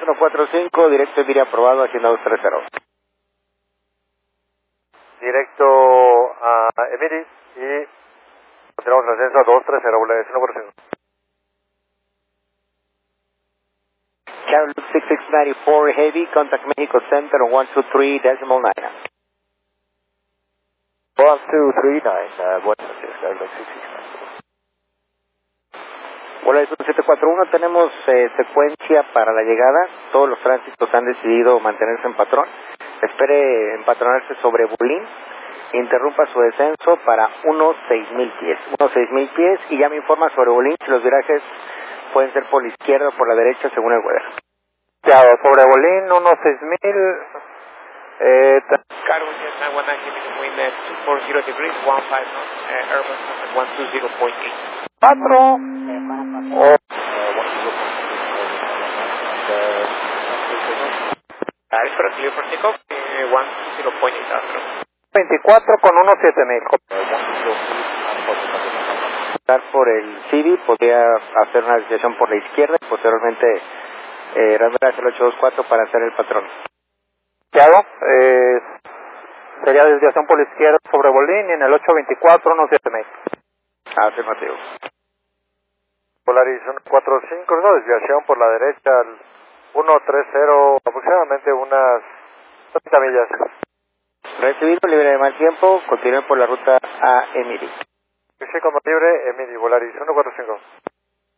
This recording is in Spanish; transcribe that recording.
145, directo Emiri aprobado, hacienda 230. Directo a Emiri y continuamos el ascenso a 230, Volaris 145. Carol 6694 Heavy, contact Mexico Center on 123.9. 1239, Buenos Aires, Carol 6694. Volaris 1741, tenemos secuencia para la llegada. Todos los tránsitos han decidido mantenerse en patrón. Espere empatronarse sobre Bolín. Interrumpa su descenso para unos 6,000 pies. Unos 6,000 pies y ya me informa sobre Bolín si los virajes pueden ser por la izquierda o por la derecha según el weather. Claro, sobre Bolín, unos 6,000. Carol 919, wind 240 degrees, 15 knots, Airbus 120.8. 4. Espero clear for takeoff, 120.8 Astro. 24 con unos 7,000. Estar por el CIVI, podría hacer una desviación por la izquierda y posteriormente rasgar hacia el 824 para hacer el patrón. ¿Qué hago? Sería desviación por la izquierda sobre Bolín y en el 824 unos 7,000. Afirmativo. Volaris 145, no, desviación por la derecha al 130, aproximadamente unas 30 millas. Recibido, libre de mal tiempo, continúe por la ruta a Emiri. Sí, como libre, Emiri, Volaris 145.